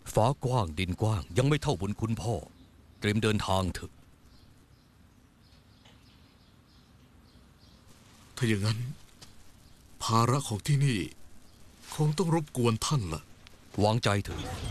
ฟ้ากว้างดินกว้างยังไม่เท่าบุญคุณพ่อเตรียมเดินทางเถอะถ้าอย่างนั้นภาระของที่นี่คงต้องรบกวนท่านละวางใจเถอะ